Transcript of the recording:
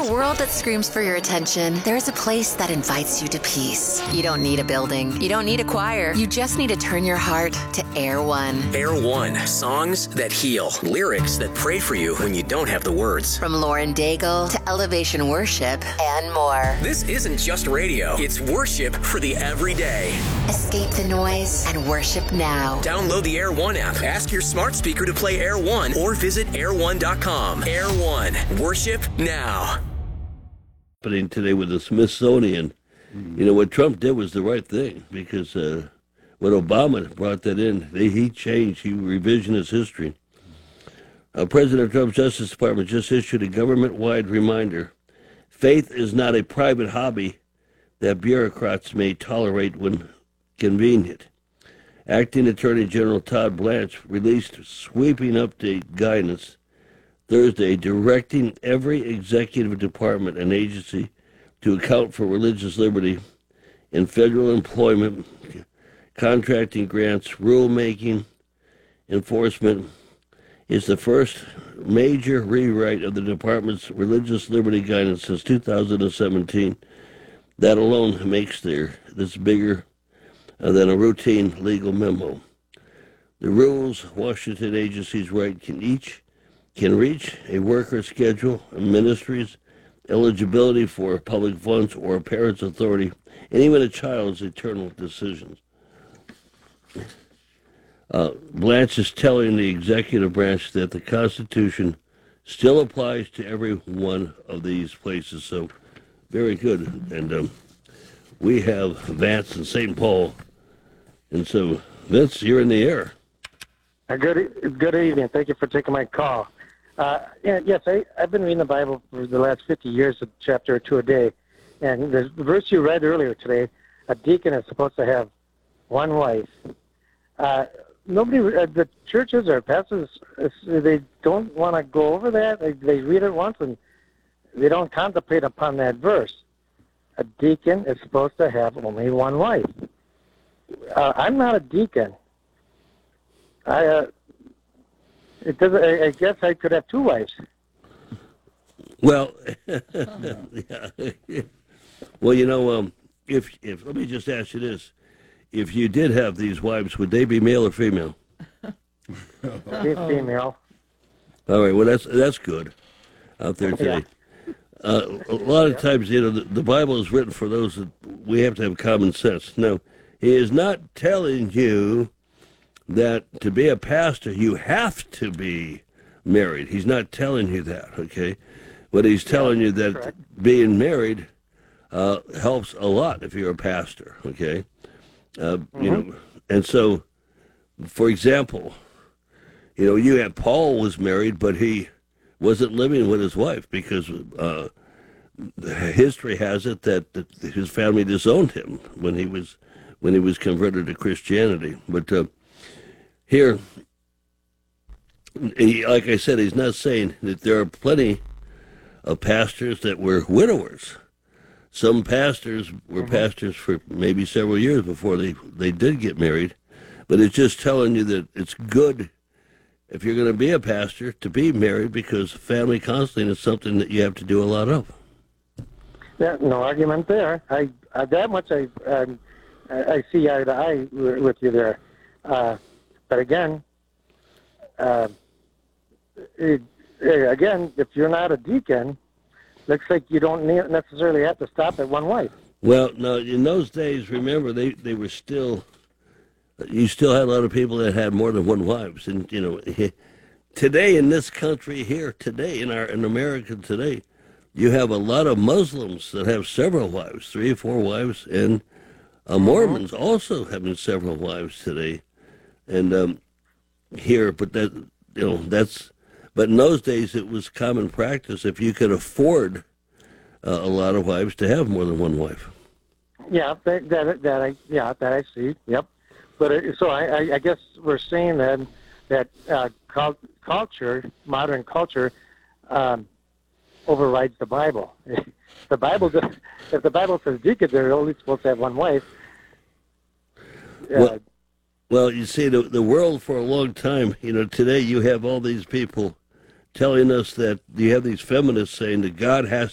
a world that screams for your attention, there's a place that invites you to peace. You don't need a building. You don't need a choir. You just need to turn your heart to Air One. Air One. Songs that heal. Lyrics that pray for you when you don't have the words. From Lauren Daigle to Elevation Worship and more. This isn't just radio. It's worship for the everyday. Escape the noise and worship now. Download the Air One app. Ask your smart speaker to play Air One or visit air1.com. Air One. Worship now. Happening today with the Smithsonian. You know, what Trump did was the right thing, because when Obama brought that in, he revisionist history. President Trump's Justice Department just issued a government-wide reminder. Faith is not a private hobby that bureaucrats may tolerate when convenient. Acting Attorney General Todd Blanche released sweeping update guidance Thursday directing every executive department and agency to account for religious liberty in federal employment, contracting grants, rulemaking, enforcement. Is the first major rewrite of the department's religious liberty guidance since 2017. That alone makes this bigger than a routine legal memo. The rules Washington agencies write can reach a worker schedule, a ministry's eligibility for public funds, or a parent's authority, and even a child's eternal decisions. Blanche is telling the executive branch that the Constitution still applies to every one of these places. So, very good. And we have Vance and St. Paul. And so, Vince, you're in the air. Good evening. Thank you for taking my call. Yes, I've been reading the Bible for the last 50 years, a chapter or two a day. And the verse you read earlier today, a deacon is supposed to have one wife. The churches or pastors, they don't want to go over that. They read it once and they don't contemplate upon that verse. A deacon is supposed to have only one wife. I'm not a deacon. I guess I could have two wives. Well, yeah. Well, you know, if let me just ask you this: if you did have these wives, would they be male or female? Female. All right. Well, that's good out there today. Yeah. A lot of times, you know, the Bible is written for those that we have to have common sense. No, he is not telling you that to be a pastor you have to be married. He's not telling you that, okay? But he's telling you that correct. Being married helps a lot if you're a pastor, okay? You know, and so, for example, you know, you had Paul was married, but he wasn't living with his wife because history has it that his family disowned him when he was converted to Christianity. But here, like I said, he's not saying that there are plenty of pastors that were widowers. Some pastors were pastors for maybe several years before they did get married. But it's just telling you that it's good, if you're going to be a pastor, to be married, because family counseling is something that you have to do a lot of. Yeah, no argument there. I that much I see eye to eye with you there. But again, if you're not a deacon, looks like you don't necessarily have to stop at one wife. Well, no, in those days, remember, they were still, you still had a lot of people that had more than one wives. And, you know, today in this country here, today, in America today, you have a lot of Muslims that have several wives, 3 or 4 wives, and Mormons also having several wives today. And here, but that, you know, but in those days it was common practice, if you could afford a lot of wives, to have more than one wife. Yeah, that I see. Yep. But so I guess we're saying that culture, modern culture, overrides the Bible. If the Bible says deacons, they're only supposed to have one wife. Well, you see, the world for a long time, you know, today you have all these people telling us that you have these feminists saying that God has